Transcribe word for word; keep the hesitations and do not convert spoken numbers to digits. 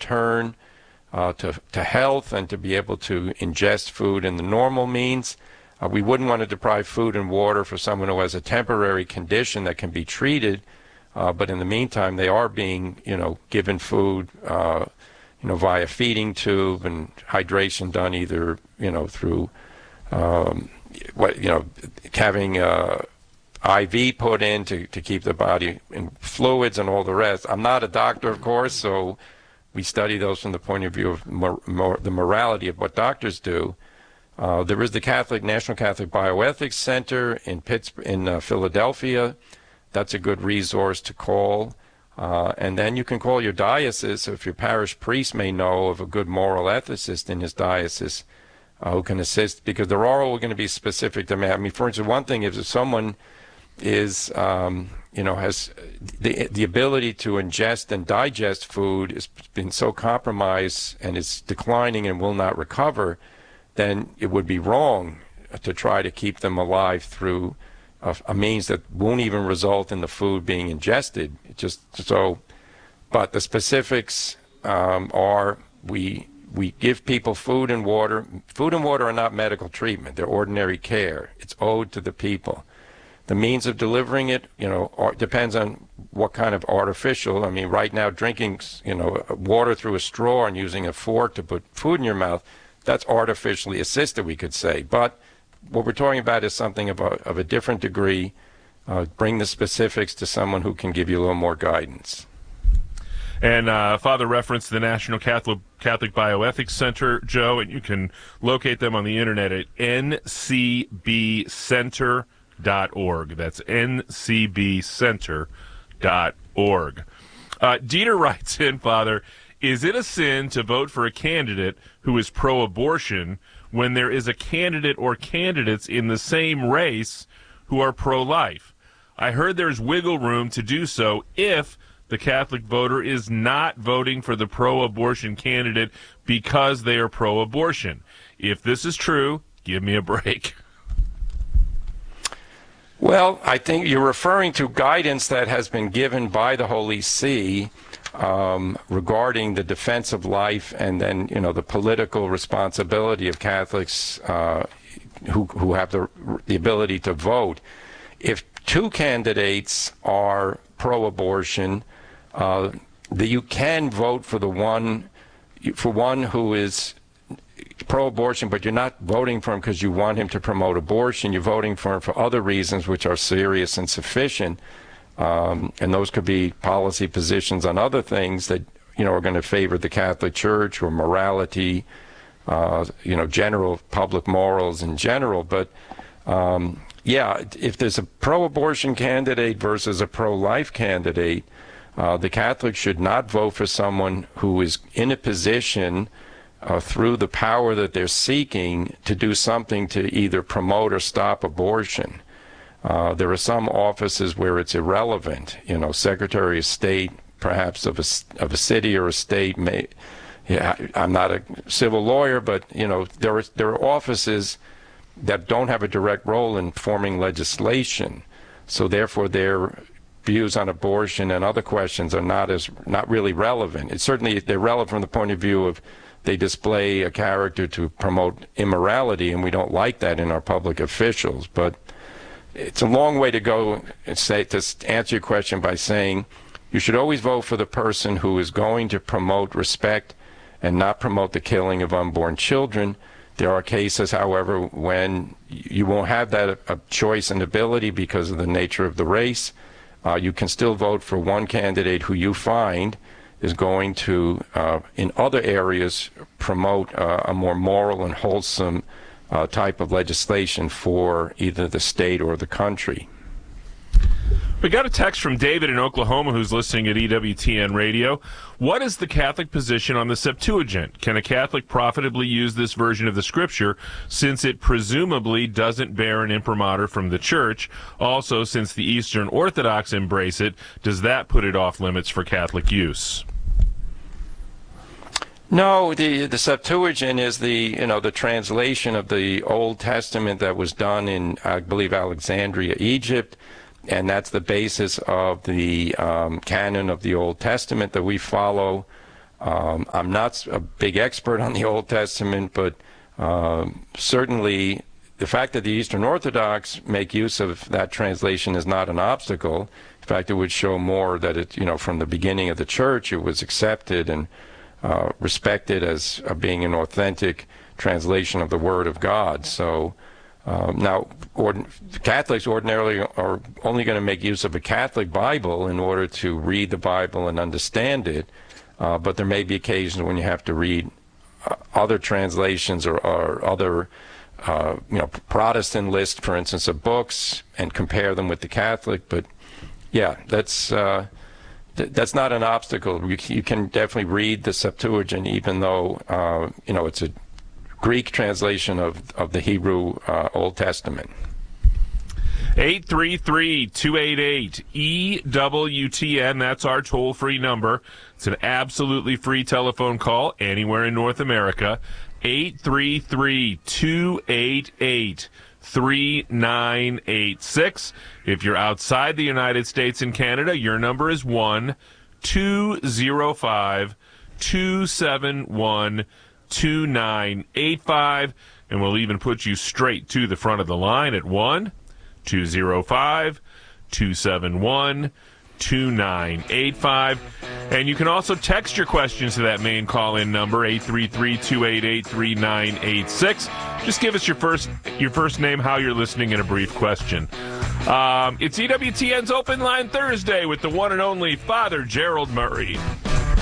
return uh, to, to health and to be able to ingest food in the normal means. Uh, we wouldn't want to deprive food and water for someone who has a temporary condition that can be treated, uh, but in the meantime, they are being, you know, given food, uh, you know, via feeding tube and hydration done either, you know, through, um, what, you know, having uh, I V put in to, to keep the body in fluids and all the rest. I'm not a doctor, of course, so we study those from the point of view of mor mor the morality of what doctors do. Uh, there is the Catholic National Catholic Bioethics Center in Pittsburgh, in uh, Philadelphia. That's a good resource to call. Uh, and then you can call your diocese, if your parish priest may know of a good moral ethicist in his diocese uh, who can assist, because there are all going to be specific demands. I mean, for instance, one thing is if someone is, um, you know, has the the ability to ingest and digest food has been so compromised and is declining and will not recover, then it would be wrong to try to keep them alive through a, a means that won't even result in the food being ingested. It just so, but the specifics um, are we we give people food and water. Food and water are not medical treatment; they're ordinary care. It's owed to the people. The means of delivering it, you know, are, depends on what kind of artificial. I mean, right now, drinking, you know, water through a straw and using a fork to put food in your mouth, that's artificially assisted, we could say. But what we're talking about is something of a, of a different degree. Uh, bring the specifics to someone who can give you a little more guidance. And uh, Father referenced the National Catholic Catholic Bioethics Center, Joe, and you can locate them on the internet at N C B center dot org. That's N C B center dot org. Uh, Dieter writes in, Father, is it a sin to vote for a candidate who is pro-abortion when there is a candidate or candidates in the same race who are pro-life? I heard there's wiggle room to do so if the Catholic voter is not voting for the pro-abortion candidate because they are pro-abortion. If this is true, give me a break. Well, I think you're referring to guidance that has been given by the Holy See um, regarding the defense of life, and then, you know, the political responsibility of Catholics uh, who who have the the ability to vote. If two candidates are pro-abortion, uh, that you can vote for the one for one who is pro-abortion, but you're not voting for him because you want him to promote abortion. You're voting for him for other reasons which are serious and sufficient, um, and those could be policy positions on other things that, you know, are going to favor the Catholic Church or morality, uh, you know, general public morals in general. But um, yeah, if there's a pro-abortion candidate versus a pro-life candidate, uh, the Catholics should not vote for someone who is in a position Uh, through the power that they're seeking to do something to either promote or stop abortion. Uh, there are some offices where it's irrelevant. You know, Secretary of State, perhaps of a, of a city or a state. May, yeah, I'm not a civil lawyer, but, you know, there are, there are offices that don't have a direct role in forming legislation. So therefore, their views on abortion and other questions are not as not really relevant. It's certainly they're relevant from the point of view of they display a character to promote immorality, and we don't like that in our public officials. But it's a long way to go and say, to answer your question by saying you should always vote for the person who is going to promote respect and not promote the killing of unborn children. There are cases, however, when you won't have that a choice and ability because of the nature of the race. Uh, you can still vote for one candidate who you find is going to, uh, in other areas, promote uh, a more moral and wholesome uh, type of legislation for either the state or the country. We got a text from David in Oklahoma who's listening at E W T N Radio. What is the Catholic position on the Septuagint? Can a Catholic profitably use this version of the Scripture since it presumably doesn't bear an imprimatur from the Church? Also, since the Eastern Orthodox embrace it, does that put it off limits for Catholic use? No, the the Septuagint is the you know the translation of the Old Testament that was done in, I believe, Alexandria, Egypt, and that's the basis of the um, canon of the Old Testament that we follow. Um, I'm not a big expert on the Old Testament, but um, certainly the fact that the Eastern Orthodox make use of that translation is not an obstacle. In fact, it would show more that it, you know, from the beginning of the church, it was accepted and uh, respected as uh, being an authentic translation of the Word of God. So um, now, ord- Catholics ordinarily are only going to make use of a Catholic Bible in order to read the Bible and understand it. Uh, but there may be occasions when you have to read uh, other translations or, or other Uh, you know, Protestant list, for instance, of books and compare them with the Catholic. But yeah, that's uh, th- that's not an obstacle. You, you can definitely read the Septuagint, even though uh, you know it's a Greek translation of of the Hebrew uh, Old Testament. eight three three, two eight eight, E W T N. That's our toll-free number. It's an absolutely free telephone call anywhere in North America. eight three three, two eight eight, three nine eight six. If you're outside the United States and Canada, your number is one two zero five, two seven one, two nine eight five. And we'll even put you straight to the front of the line at one two zero five, two seven one, two nine eight five. And you can also text your questions to that main call-in number, eight three three, two eight eight, three nine eight six. Just give us your first your first name, how you're listening, and a brief question. Um, it's E W T N's Open Line Thursday with the one and only Father Gerald Murray.